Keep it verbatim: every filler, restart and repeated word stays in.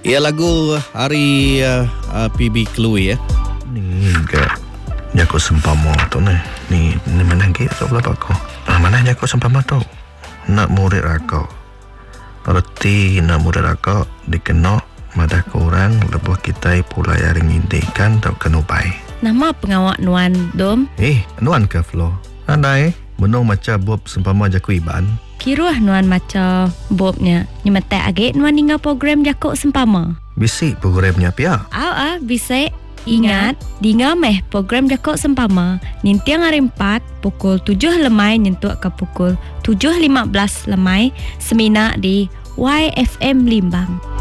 Ya, lagu hari uh, uh, P B Chloe ya. Ni ke Jako Sempama tu ni. Ni ni mana ke tu berapa kau? Ah, mana Jako Sempama tu? Nak murid aku. Berarti nak murid aku dikenal madah korang lebuh kita pula yang ngintikan tau kenupai. Nama pengawak Nuan Dom? Eh, Nuan ke Flo? Andai menung macam Bob Sempama Jaku Iban. Kiruah Nuan macam Bobnya. Nyemetai agak Nuan tinggal program Jakuk Sempama. Bisik programnya pia. Aw ah, bisik. Ingat, dinga meh program Jakuk Sempama. Nintiang hari empat, pukul tujuh lemai nyentuk ke pukul tujuh lima belas lemai. Semina di Y F M Limbang.